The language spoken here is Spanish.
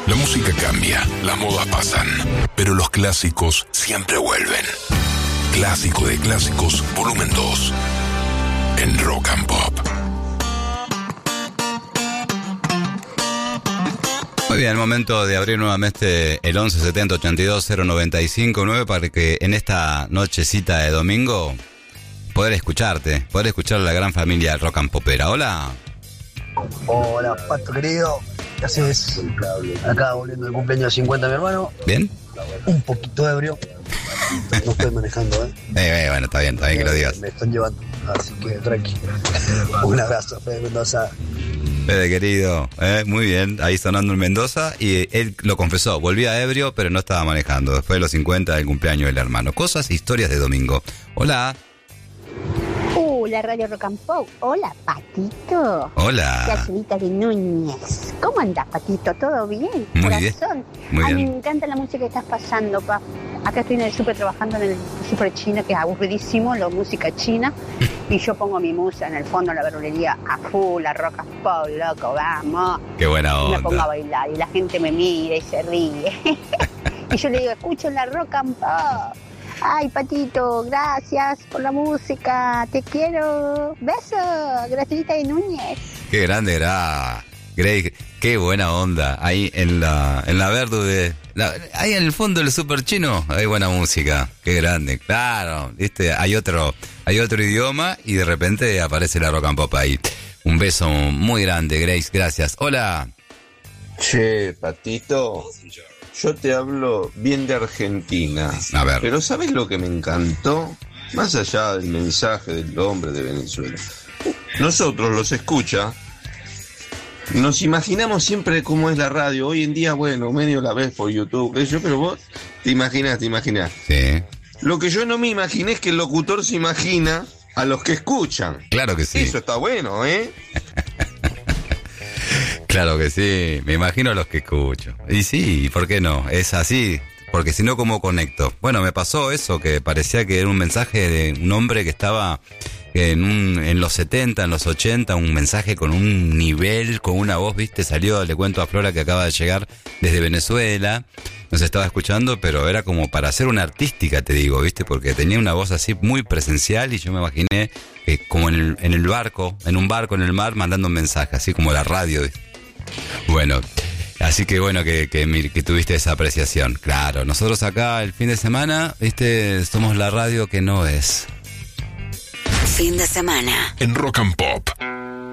La música cambia, las modas pasan, pero los clásicos siempre vuelven. Clásico de clásicos, volumen 2, en Rock and Pop. Muy bien, momento de abrir nuevamente el 1170 82 095 9 para que en esta nochecita de domingo poder escuchar a la gran familia Rock and Popera. Hola. Hola, Pato querido. ¿Qué haces? Acá volviendo del cumpleaños 50 de mi hermano. ¿Bien? Un poquito ebrio. No estoy manejando, Bueno, está bien que lo digas. Me están llevando, así que tranqui. Un abrazo, Fede Mendoza. Fede querido, muy bien, ahí sonando en Mendoza, y él lo confesó, volvía ebrio pero no estaba manejando, después de los 50 del cumpleaños del hermano. Cosas e historias de domingo. Hola. La Radio Rock and Pop. Hola, Patito. Hola. La señorita de Núñez. ¿Cómo andás, Patito? ¿Todo bien? Muy Corazón. bien. Muy bien. Me encanta la música que estás pasando, pa. Acá estoy en el súper trabajando en el súper chino, que es aburridísimo, la música china. Y yo pongo mi música en el fondo de la verdulería a full, la Rock and Pop, loco, vamos. Qué buena onda. Y me pongo a bailar y la gente me mira y se ríe. Y yo le digo, escuchen la Rock and Pop. Ay, Patito, gracias por la música, te quiero. Besos, Gracielita de Núñez. Qué grande era Grey, qué buena onda. Ahí en la verde ahí en el fondo del super chino hay buena música. Qué grande, claro. ¿Viste? Hay otro idioma y de repente aparece la Rock and Pop ahí. Un beso muy grande, Grace, gracias. Hola. Che, Patito, yo te hablo bien de Argentina. A ver. Pero ¿sabes lo que me encantó? Más allá del mensaje del hombre de Venezuela. Nosotros, los escucha, nos imaginamos siempre cómo es la radio. Hoy en día, bueno, medio la ves por YouTube, pero vos te imaginás. Sí. Lo que yo no me imaginé es que el locutor se imagina a los que escuchan. Claro que sí. Eso está bueno, ¿eh? Claro que sí, me imagino a los que escucho. Y sí, ¿por qué no? Es así, porque si no, ¿cómo conecto? Bueno, me pasó eso, que parecía que era un mensaje de un hombre que estaba en los 70, en los 80, un mensaje con un nivel, con una voz, ¿viste? Salió, le cuento a Flora que acaba de llegar desde Venezuela, nos estaba escuchando, pero era como para hacer una artística, te digo, ¿viste? Porque tenía una voz así muy presencial y yo me imaginé como en el barco, en un barco en el mar, mandando un mensaje, así como la radio, ¿viste? Bueno, así que bueno que tuviste esa apreciación. Claro, nosotros acá el fin de semana, ¿viste? Somos la radio que no es. Fin de semana En Rock and Pop.